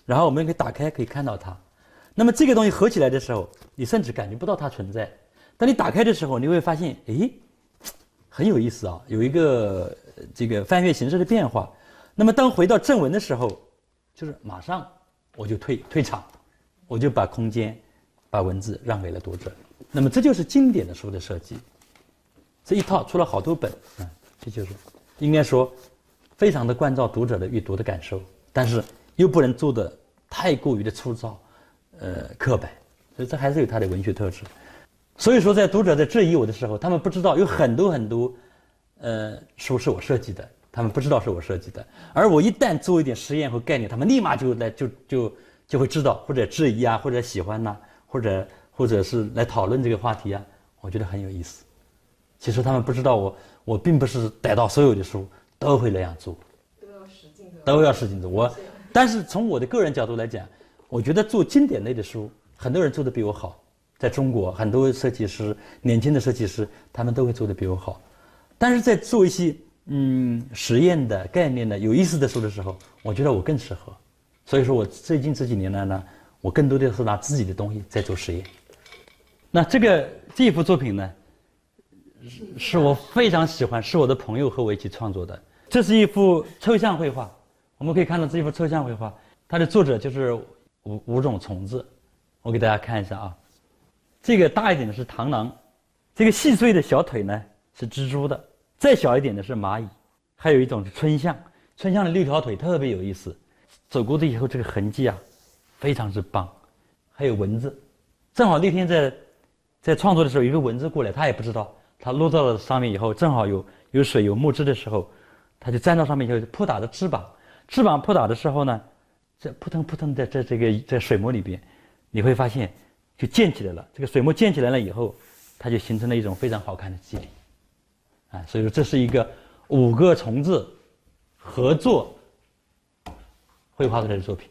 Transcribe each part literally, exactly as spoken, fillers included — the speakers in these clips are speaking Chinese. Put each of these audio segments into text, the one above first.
然后我们可以打开，可以看到它。那么这个东西合起来的时候，你甚至感觉不到它存在。当你打开的时候，你会发现，诶，很有意思啊，有一个这个翻阅形式的变化。那么当回到正文的时候，就是马上我就退退场，我就把空间、把文字让给了读者。那么这就是经典的书的设计。这一套出了好多本，嗯，这就是应该说非常的关照读者的阅读的感受，但是又不能做的太过于的粗糙，呃，刻板，所以这还是有它的文学特质。所以说，在读者在质疑我的时候，他们不知道有很多很多，呃，书是我设计的，他们不知道是我设计的。而我一旦做一点实验和概念，他们立马就来就就就会知道，或者质疑啊，或者喜欢呐、啊，或者或者是来讨论这个话题啊，我觉得很有意思。其实他们不知道我，我并不是逮到所有的书都会那样做， 都要使劲的， 都要使劲的。我，但是从我的个人角度来讲，我觉得做经典类的书，很多人做的比我好。在中国，很多设计师，年轻的设计师，他们都会做的比我好。但是在做一些嗯实验的概念的有意思的书的时候，我觉得我更适合。所以说我最近这几年来呢，我更多的是拿自己的东西在做实验。那这个这一幅作品呢？是我非常喜欢，是我的朋友和我一起创作的。这是一幅抽象绘画，我们可以看到这一幅抽象绘画，它的作者就是五五种虫子。我给大家看一下啊，这个大一点的是螳螂，这个细碎的小腿呢是蜘蛛的，再小一点的是蚂蚁，还有一种是春象。春象的六条腿特别有意思，走过的以后这个痕迹啊，非常之棒。还有蚊子，正好那天在在创作的时候，有一个蚊子过来，他也不知道。它落到了上面以后，正好有有水有木质的时候，它就粘到上面以后，扑打着翅膀，翅膀扑打的时候呢，这扑腾扑腾在在这个在水膜里边，你会发现就溅起来了。这个水膜溅起来了以后，它就形成了一种非常好看的肌理，啊，所以说这是一个五个虫子合作绘画出来的作品。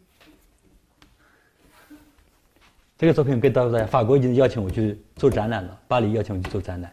这个作品跟大家，法国已经邀请我去做展览了，巴黎邀请我去做展览。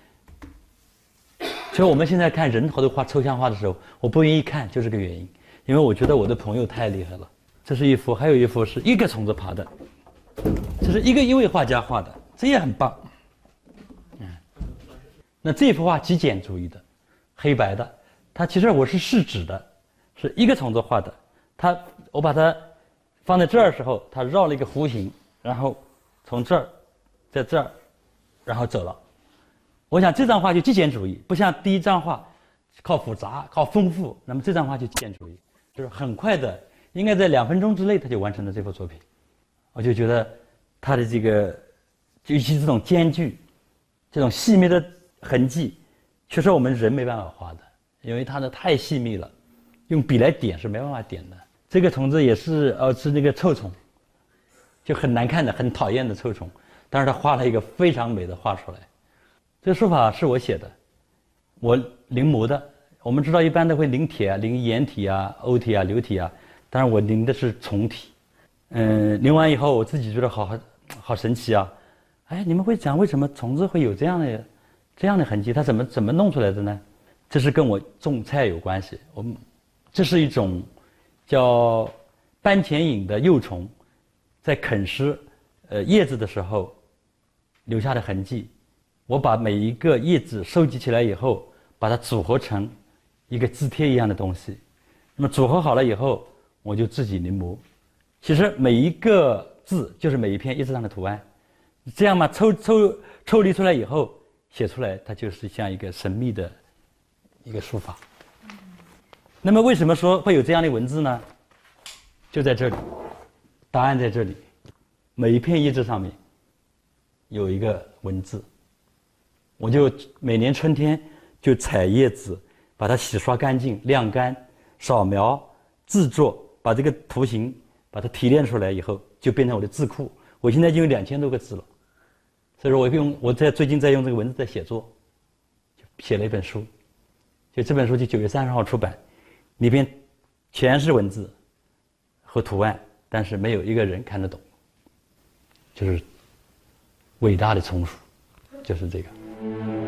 所以我们现在看人头的画抽象画的时候，我不愿意看，就是这个原因，因为我觉得我的朋友太厉害了。这是一幅，还有一幅是一个虫子爬的，这是一个一位画家画的，这也很棒。嗯，那这幅画极简主义的，黑白的，它其实我是试纸的，是一个虫子画的。它我把它放在这儿的时候，它绕了一个弧形，然后从这儿，在这儿，然后走了。我想这张画就极简主义，不像第一张画靠复杂、靠丰富。那么这张画就极简主义，就是很快的，应该在两分钟之内他就完成了这幅作品。我就觉得他的这个，尤其是这种间距、这种细密的痕迹，确实我们人没办法画的，因为它的太细密了，用笔来点是没办法点的。这个虫子也是呃是那个臭虫，就很难看的、很讨厌的臭虫，但是他画了一个非常美的画出来。这个书法是我写的，我临摹的。我们知道一般都会临帖啊，临颜体啊、欧体啊、流体啊，但是我临的是虫体。嗯，临完以后我自己觉得好好好神奇啊！哎，你们会讲为什么虫子会有这样的这样的痕迹？它怎么怎么弄出来的呢？这是跟我种菜有关系。我们这是一种叫斑钱蝇的幼虫，在啃食呃叶子的时候留下的痕迹。我把每一个叶子收集起来以后，把它组合成一个字帖一样的东西。那么组合好了以后，我就自己临摹。其实每一个字就是每一片叶子上的图案，这样嘛，抽抽抽离出来以后，写出来它就是像一个神秘的一个书法。那么为什么说会有这样的文字呢？就在这里，答案在这里，每一片叶子上面有一个文字。我就每年春天就采叶子，把它洗刷干净、晾干、扫描、制作，把这个图形把它提炼出来以后，就变成我的字库。我现在就有两千多个字了，所以说我用我在最近在用这个文字在写作，就写了一本书，就这本书就九月三十号出版，里边全是文字和图案，但是没有一个人看得懂，就是伟大的丛书，就是这个。